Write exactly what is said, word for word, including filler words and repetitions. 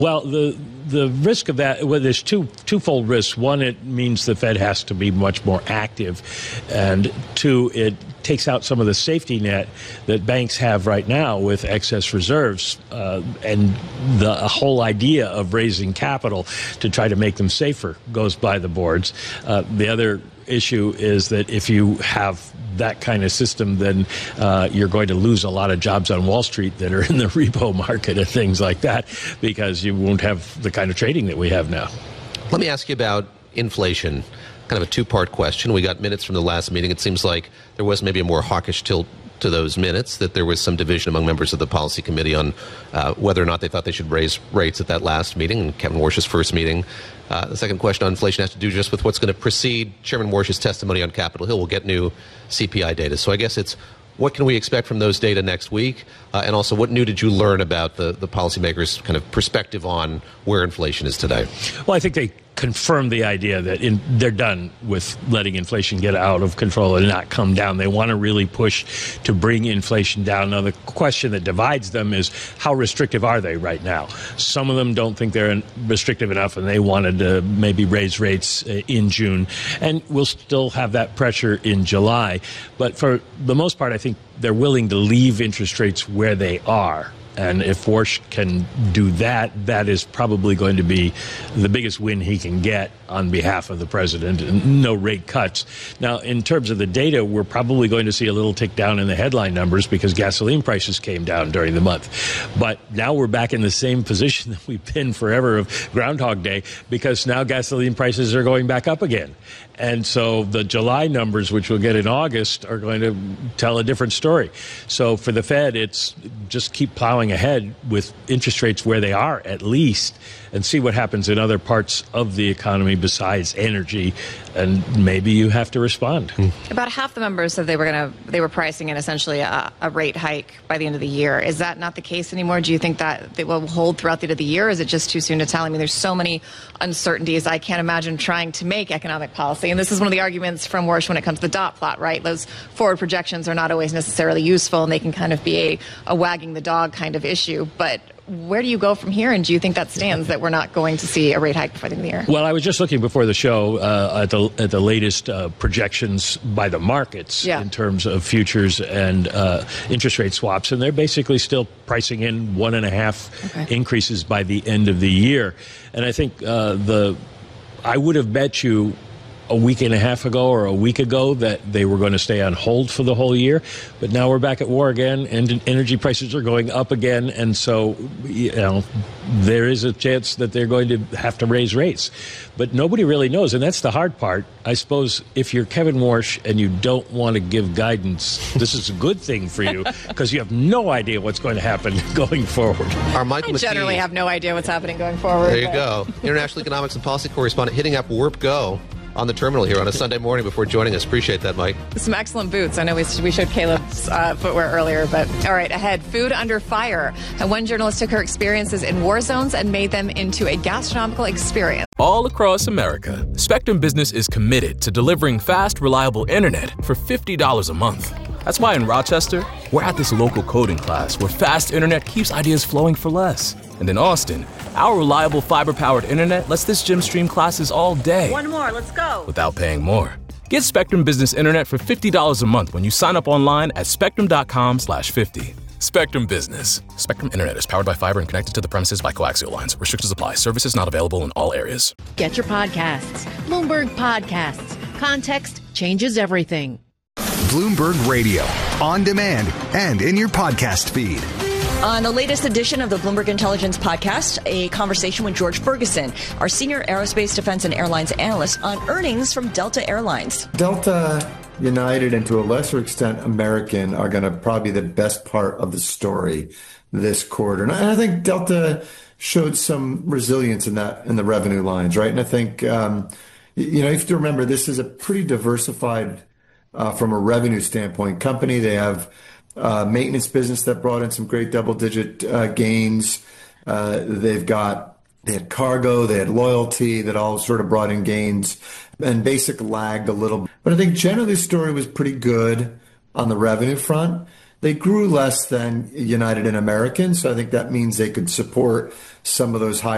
Well, the the risk of that, well, there's two twofold risks. One, it means the Fed has to be much more active, and two, it takes out some of the safety net that banks have right now with excess reserves, uh, and the whole idea of raising capital to try to make them safer goes by the boards. Uh, the other issue is that if you have that kind of system, then uh, you're going to lose a lot of jobs on Wall Street that are in the repo market and things like that, because you won't have the kind of trading that we have now. Let me ask you about inflation. Kind of a two-part question. We got minutes from the last meeting. It seems like there was maybe a more hawkish tilt to those minutes, that there was some division among members of the policy committee on uh, whether or not they thought they should raise rates at that last meeting, Kevin Warsh's first meeting. Uh, the second question on inflation has to do just with what's going to precede Chairman Warsh's testimony on Capitol Hill. We'll get new C P I data. So I guess it's, what can we expect from those data next week? Uh, and also, what new did you learn about the, the policymakers' kind of perspective on where inflation is today? Well, I think they confirmed the idea that in, they're done with letting inflation get out of control and not come down. They want to really push to bring inflation down. Now, the question that divides them is, how restrictive are they right now? Some of them don't think they're restrictive enough, and they wanted to maybe raise rates in June. And we'll still have that pressure in July. But for the most part, I think they're willing to leave interest rates where they are. And if Warsh can do that, that is probably going to be the biggest win he can get on behalf of the president, and no rate cuts. Now, in terms of the data, we're probably going to see a little tick down in the headline numbers because gasoline prices came down during the month. But now we're back in the same position that we've been forever of Groundhog Day, because now gasoline prices are going back up again. And so the July numbers, which we'll get in August, are going to tell a different story. So for the Fed, it's just keep plowing ahead with interest rates where they are, at least, and see what happens in other parts of the economy besides energy, and maybe you have to respond. About half the members said they were going to they were pricing in essentially a, a rate hike by the end of the year. Is that not the case anymore? Do you think that they will hold throughout the end of the year? Or is it just too soon to tell? I mean, there's so many uncertainties. I can't imagine trying to make economic policy. And this is one of the arguments from Warsh when it comes to the dot plot, right? Those forward projections are not always necessarily useful, and they can kind of be a, a wagging the dog kind of issue. But where do you go from here? And do you think that stands, that we're not going to see a rate hike before the end of the year? Well, I was just looking before the show uh, at the at the latest uh, projections by the markets yeah. in terms of futures and uh, interest rate swaps, and they're basically still pricing in one and a half okay. increases by the end of the year. And I think uh, the I would have bet you a week and a half ago or a week ago that they were going to stay on hold for the whole year. But now we're back at war again, and energy prices are going up again. And so, you know, there is a chance that they're going to have to raise rates. But nobody really knows, and that's the hard part. I suppose if you're Kevin Warsh and you don't want to give guidance, this is a good thing for you, because you have no idea what's going to happen going forward. Our Michael I generally McKee, have no idea what's happening going forward. There you but. go. International economics and policy correspondent hitting up Warp Go on the terminal here on a Sunday morning before joining us. Appreciate that, Mike. Some excellent boots. I know we, we showed Caleb's uh, footwear earlier, but all right, ahead. Food under fire. And one journalist took her experiences in war zones and made them into a gastronomical experience. All across America, Spectrum Business is committed to delivering fast, reliable internet for fifty dollars a month. That's why in Rochester, we're at this local coding class where fast internet keeps ideas flowing for less. And in Austin, our reliable fiber-powered internet lets this gym stream classes all day. One more, let's go. Without paying more. Get Spectrum Business Internet for fifty dollars a month when you sign up online at spectrum.com slash 50. Spectrum Business. Spectrum Internet is powered by fiber and connected to the premises by coaxial lines. Restrictions apply. Services not available in all areas. Get your podcasts. Bloomberg Podcasts. Context changes everything. Bloomberg Radio. On demand and in your podcast feed. On the latest edition of the Bloomberg Intelligence Podcast, a conversation with George Ferguson, our senior aerospace, defense, and airlines analyst, on earnings from Delta Airlines. Delta, United, and to a lesser extent American are going to probably be the best part of the story this quarter. And I think Delta showed some resilience in that, in the revenue lines, right? And I think, um, you know, you have to remember this is a pretty diversified, uh, from a revenue standpoint, company. They have Uh, maintenance business that brought in some great double-digit uh, gains. Uh, they've got they had cargo, they had loyalty that all sort of brought in gains, and basic lagged a little. But I think generally the story was pretty good on the revenue front. They grew less than United and American, so I think that means they could support some of those high